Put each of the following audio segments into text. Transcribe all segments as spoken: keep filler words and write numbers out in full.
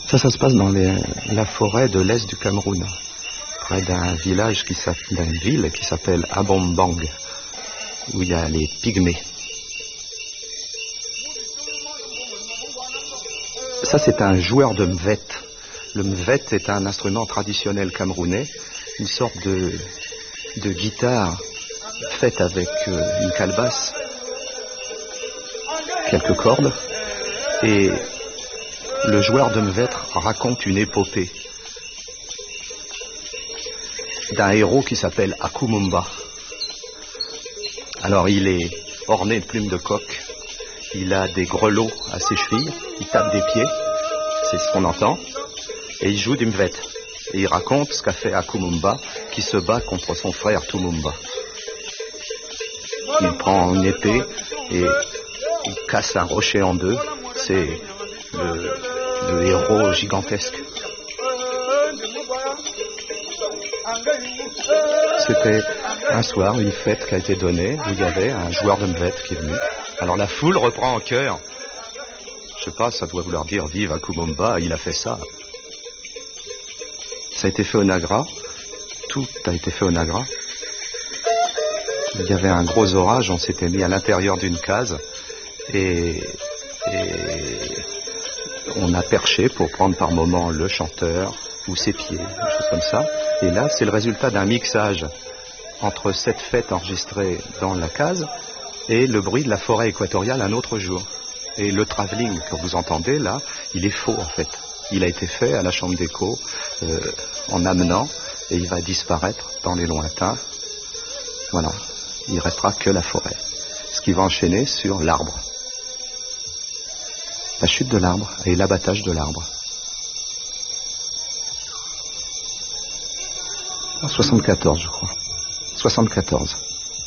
Ça, ça se passe dans les, la forêt de l'est du Cameroun, près d'un village qui s'appelle, d'une ville qui s'appelle Abombang, où il y a les pygmées. Ça, c'est un joueur de mvet. Le mvet est un instrument traditionnel camerounais, une sorte de, de guitare faite avec euh, une calebasse, quelques cordes, et le joueur de mvet raconte une épopée d'un héros qui s'appelle Akumumba. Alors il est orné de plumes de coq, il a des grelots à ses chevilles, il tape des pieds, c'est ce qu'on entend, et il joue du mvet. Et il raconte ce qu'a fait Akumumba, qui se bat contre son frère Tumumba. Il prend une épée et il casse un rocher en deux, c'est le, le héros gigantesque. C'était un soir, une fête qui a été donnée, où il y avait un joueur de mvet qui est venu. Alors la foule reprend en chœur. Je sais pas, ça doit vouloir dire vive Akumumba, il a fait ça. Ça a été fait au Nagra, tout a été fait au Nagra. Il y avait un gros orage, on s'était mis à l'intérieur d'une case et, et on a perché pour prendre par moment le chanteur ou ses pieds, des choses comme ça. Et là, c'est le résultat d'un mixage entre cette fête enregistrée dans la case et le bruit de la forêt équatoriale un autre jour. Et le travelling que vous entendez là, il est faux en fait. Il a été fait à la chambre d'écho euh, en amenant et il va disparaître dans les lointains. Voilà, il restera que la forêt. Ce qui va enchaîner sur l'arbre. La chute de l'arbre et l'abattage de l'arbre. En soixante-quatorze, je crois. soixante-quatorze.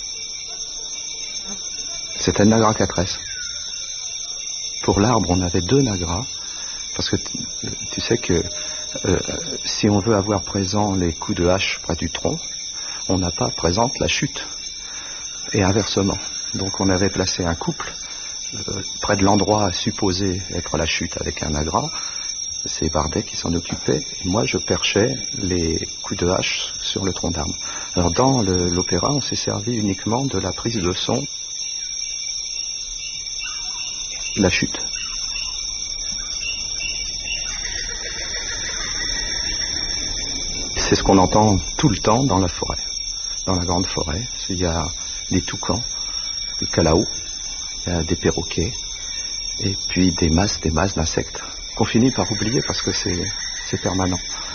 C'était le Nagra quatre S. Pour l'arbre, on avait deux Nagras, parce que tu sais que euh, si on veut avoir présent les coups de hache près du tronc, on n'a pas présente la chute, et inversement. Donc on avait placé un couple euh, près de l'endroit supposé être la chute avec un Nagra. C'est Bardet qui s'en occupait, et moi je perchais les coups de hache sur le tronc d'arbre. Alors dans le, l'opéra, on s'est servi uniquement de la prise de son de la chute. C'est ce qu'on entend tout le temps dans la forêt, dans la grande forêt. Il y a des toucans, des calaos, il y a des perroquets, et puis des masses, des masses d'insectes qu'on finit par oublier parce que c'est, c'est permanent.